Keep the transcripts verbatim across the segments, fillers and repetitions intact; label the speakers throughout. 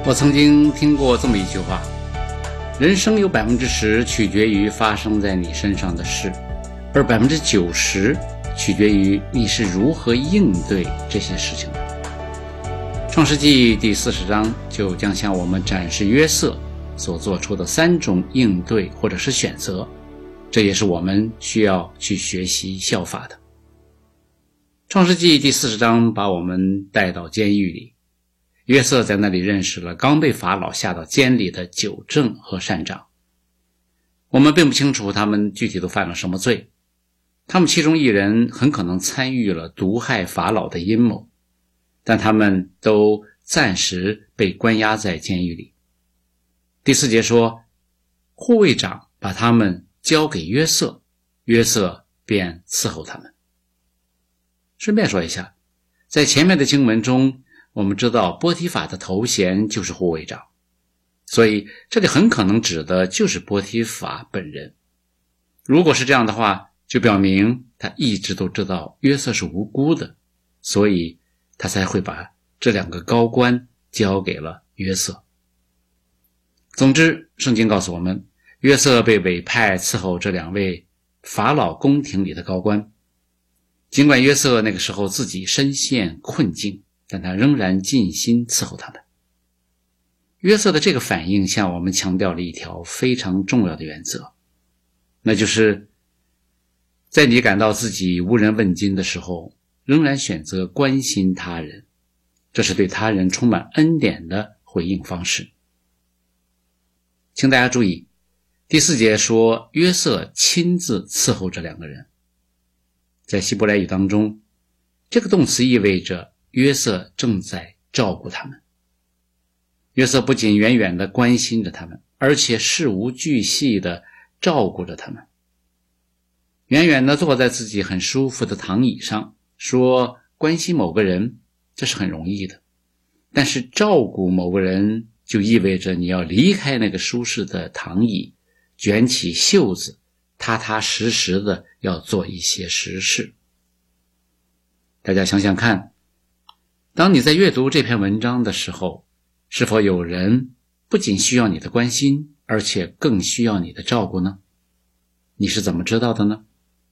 Speaker 1: 我曾经听过这么一句话，人生有百分之十取决于发生在你身上的事，而百分之九十取决于你是如何应对这些事情的。创世纪第四十章就将向我们展示约瑟所做出的三种应对或者是选择，这也是我们需要去学习效法的。创世纪第四十章把我们带到监狱里，约瑟在那里认识了刚被法老下到监里的九正和善长。我们并不清楚他们具体都犯了什么罪，他们其中一人很可能参与了毒害法老的阴谋，但他们都暂时被关押在监狱里。第四节说，护卫长把他们交给约瑟，约瑟便伺候他们。顺便说一下，在前面的经文中，我们知道波提法的头衔就是护卫长，所以这里很可能指的就是波提法本人。如果是这样的话，就表明他一直都知道约瑟是无辜的，所以他才会把这两个高官交给了约瑟。总之，圣经告诉我们，约瑟被委派伺候这两位法老宫廷里的高官。尽管约瑟那个时候自己身陷困境，但他仍然尽心伺候他们。约瑟的这个反应向我们强调了一条非常重要的原则，那就是在你感到自己无人问津的时候，仍然选择关心他人，这是对他人充满恩典的回应方式。请大家注意，第四节说约瑟亲自伺候这两个人。在希伯来语当中，这个动词意味着约瑟正在照顾他们。约瑟不仅远远地关心着他们，而且事无巨细地照顾着他们。远远地坐在自己很舒服的躺椅上，说关心某个人，这是很容易的。但是照顾某个人，就意味着你要离开那个舒适的躺椅，卷起袖子，踏踏实实的要做一些实事。大家想想看，当你在阅读这篇文章的时候，是否有人不仅需要你的关心，而且更需要你的照顾呢？你是怎么知道的呢？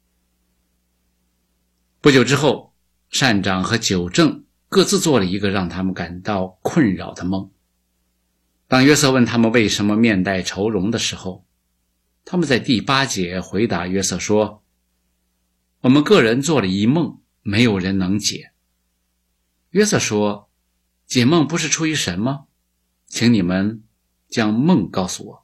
Speaker 1: 不久之后，善长和九正各自做了一个让他们感到困扰的梦。当约瑟问他们为什么面带愁容的时候，他们在第八节回答约瑟说，我们个人做了一梦，没有人能解。约瑟说，解梦不是出于神吗？请你们将梦告诉我。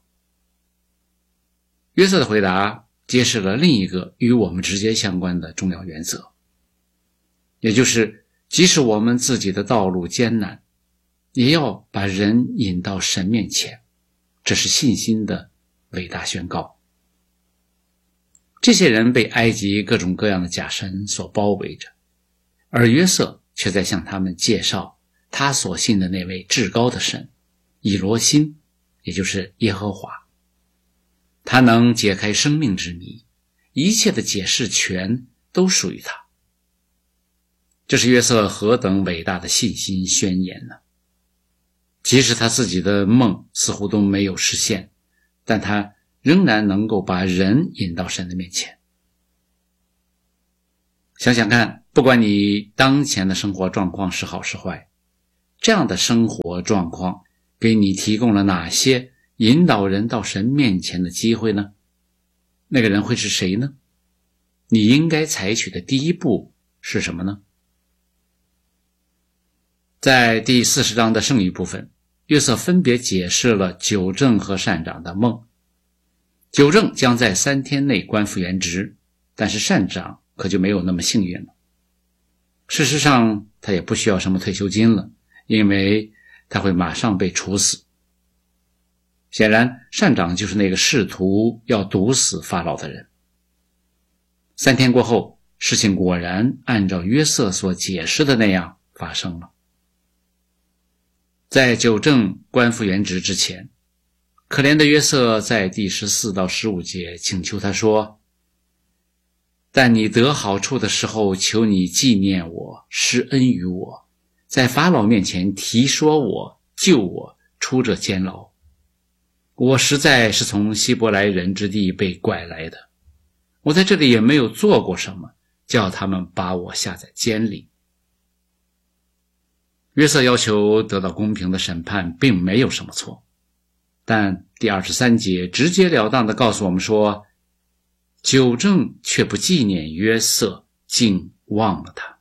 Speaker 1: 约瑟的回答揭示了另一个与我们直接相关的重要原则，也就是即使我们自己的道路艰难，也要把人引到神面前，这是信心的伟大宣告。这些人被埃及各种各样的假神所包围着，而约瑟却在向他们介绍他所信的那位至高的神以罗辛，也就是耶和华。他能解开生命之谜，一切的解释权都属于他。这是约瑟何等伟大的信心宣言呢？即使他自己的梦似乎都没有实现，但他仍然能够把人引到神的面前。想想看，不管你当前的生活状况是好是坏，这样的生活状况给你提供了哪些引导人到神面前的机会呢？那个人会是谁呢？你应该采取的第一步是什么呢？在第四十章的剩余部分，约瑟分别解释了九正和善长的梦。九正将在三天内官复原职，但是善长可就没有那么幸运了。事实上，他也不需要什么退休金了，因为他会马上被处死。显然，善长就是那个试图要毒死法老的人。三天过后，事情果然按照约瑟所解释的那样发生了。在九正官复原职之前，可怜的约瑟在第十四到十五节请求他说，但你得好处的时候，求你纪念我，施恩于我，在法老面前提说我，救我， 出这监牢。我实在是从希伯来人之地被拐来的，我在这里也没有做过什么，叫他们把我下在监里。约瑟要求得到公平的审判并没有什么错，但第二十三节直截了当地告诉我们说，九正却不纪念约瑟，竟忘了他。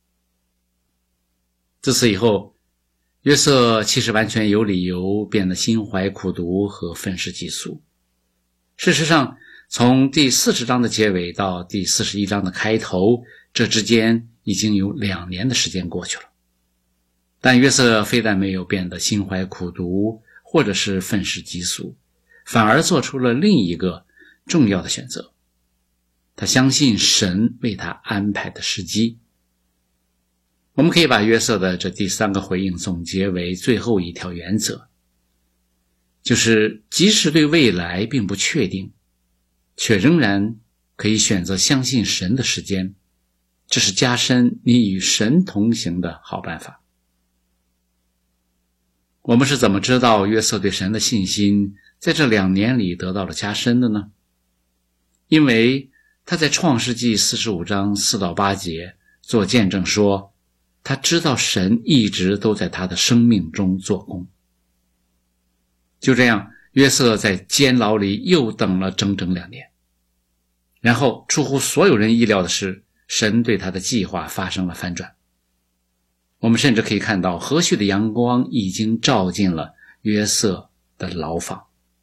Speaker 1: 自此以后，约瑟其实完全有理由变得心怀苦毒和愤世嫉俗。事实上，从第四十章的结尾到第四十一章的开头，这之间已经有两年的时间过去了。但约瑟非但没有变得心怀苦毒或者是愤世嫉俗，反而做出了另一个重要的选择。他相信神为他安排的时机。我们可以把约瑟的这第三个回应总结为最后一条原则，就是即使对未来并不确定，却仍然可以选择相信神的时间，这是加深你与神同行的好办法。我们是怎么知道约瑟对神的信心在这两年里得到了加深的呢？因为他在创世纪四十五章四到八节做见证说，他知道神一直都在他的生命中做工。就这样，约瑟在监牢里又等了整整两年。然后出乎所有人意料的是，神对他的计划发生了翻转。我们甚至可以看到和煦的阳光已经照进了约瑟的牢房。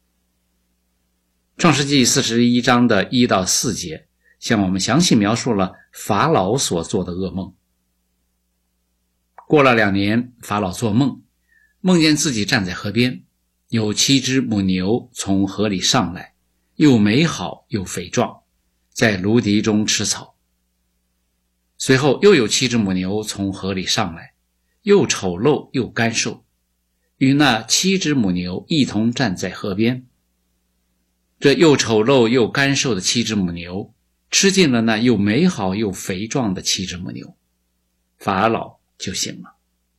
Speaker 1: 创世纪四十一章的一到四节向我们详细描述了法老所做的噩梦。过了两年，法老做梦，梦见自己站在河边，有七只母牛从河里上来，又美好又肥壮，在芦荻中吃草。随后又有七只母牛从河里上来，又丑陋又干瘦，与那七只母牛一同站在河边。这又丑陋又干瘦的七只母牛吃尽了那又美好又肥壮的七只母牛，法老就醒了。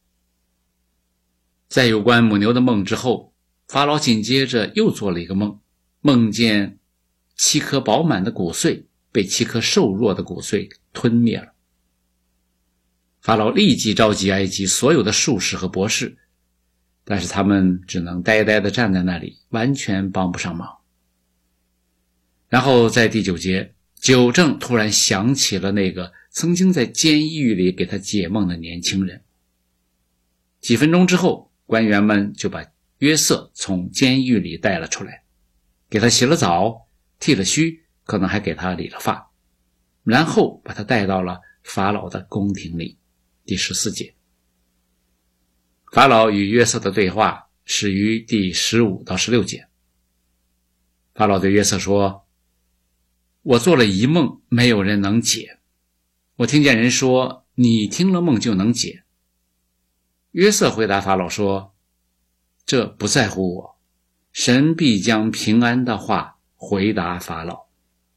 Speaker 1: 在有关母牛的梦之后，法老紧接着又做了一个梦，梦见七颗饱满的骨髓被七颗瘦弱的骨髓吞灭了。法老立即召集埃及所有的术士和博士，但是他们只能呆呆地站在那里，完全帮不上忙。然后在第九节，九正突然想起了那个曾经在监狱里给他解梦的年轻人。几分钟之后，官员们就把约瑟从监狱里带了出来，给他洗了澡，剃了须，可能还给他理了发，然后把他带到了法老的宫廷里。第十四节，法老与约瑟的对话始于第十五到十六节。法老对约瑟说，我做了一梦，没有人能解。我听见人说，你听了梦就能解。约瑟回答法老说，这不在乎我，神必将平安的话回答法老。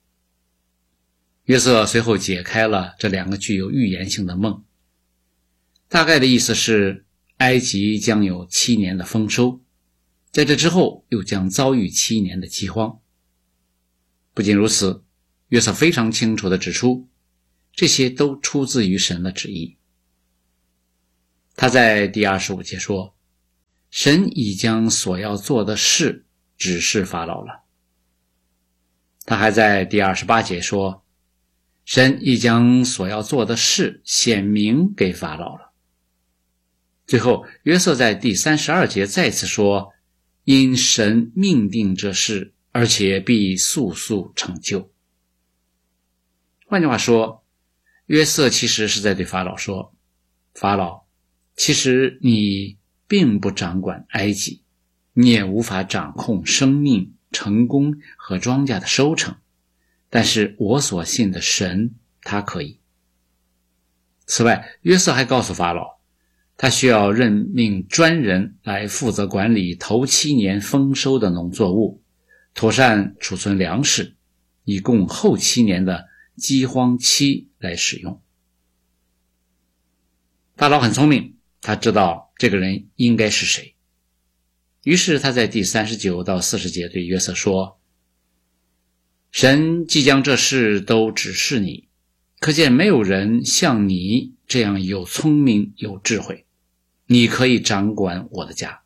Speaker 1: 约瑟随后解开了这两个具有预言性的梦，大概的意思是，埃及将有七年的丰收，在这之后又将遭遇七年的饥荒。不仅如此，约瑟非常清楚地指出，这些都出自于神的旨意。他在第二十五节说，神已将所要做的事指示法老了。他还在第二十八节说，神已将所要做的事显明给法老了。最后，约瑟在第三十二节再次说，因神命定这事，而且必速速成就。换句话说，约瑟其实是在对法老说，法老，其实你并不掌管埃及，你也无法掌控生命、成功和庄稼的收成，但是我所信的神，他可以。此外，约瑟还告诉法老，他需要任命专人来负责管理头七年丰收的农作物，妥善储存粮食，以供后七年的饥荒期来使用。法老很聪明，他知道这个人应该是谁。 于是他在第三十九到四十节对约瑟说，神即将这事都指示你，可见没有人像你这样有聪明有智慧，你可以掌管我的家。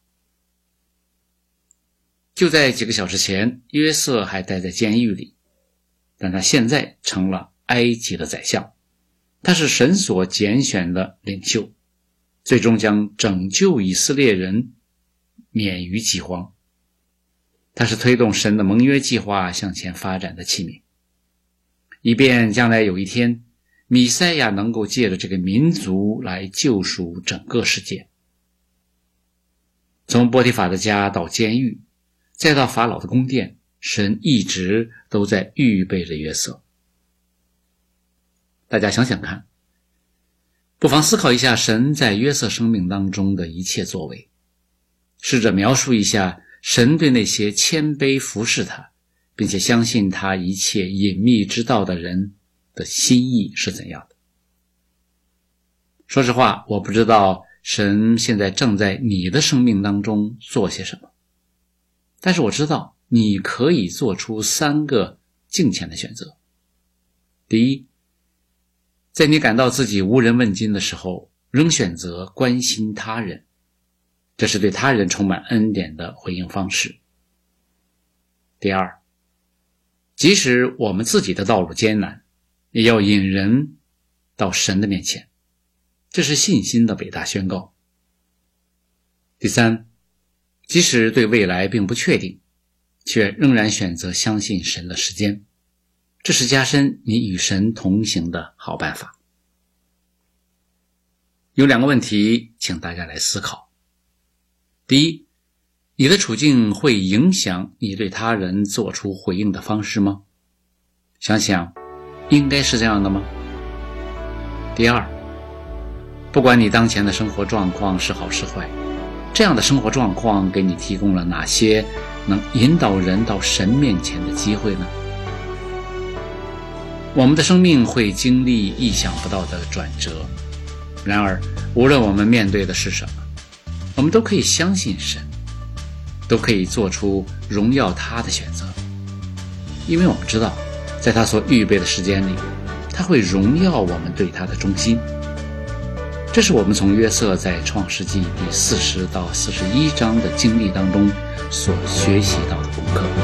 Speaker 1: 就在几个小时前，约瑟还待在监狱里，但他现在成了埃及的宰相，他是神所拣选的领袖，最终将拯救以色列人免于饥荒。他是推动神的盟约计划向前发展的器皿，以便将来有一天弥赛亚能够借着这个民族来救赎整个世界。从波提法的家到监狱，再到法老的宫殿，神一直都在预备着约瑟。大家想想看，不妨思考一下神在约瑟生命当中的一切作为，试着描述一下神对那些谦卑服侍他并且相信他一切隐秘之道的人的心意是怎样的。说实话，我不知道神现在正在你的生命当中做些什么，但是我知道你可以做出三个敬虔的选择。第一，在你感到自己无人问津的时候，仍选择关心他人，这是对他人充满恩典的回应方式。第二，即使我们自己的道路艰难，也要引人到神的面前，这是信心的伟大宣告。第三，即使对未来并不确定，却仍然选择相信神的时间，这是加深你与神同行的好办法。有两个问题请大家来思考。第一，你的处境会影响你对他人做出回应的方式吗？想想，应该是这样的吗？第二，不管你当前的生活状况是好是坏，这样的生活状况给你提供了哪些能引导人到神面前的机会呢？我们的生命会经历意想不到的转折，然而无论我们面对的是什么，我们都可以相信神，都可以做出荣耀他的选择，因为我们知道在他所预备的时间里，他会荣耀我们对他的忠心。这是我们从约瑟在创世纪第四十到四十一章的经历当中所学习到的功课。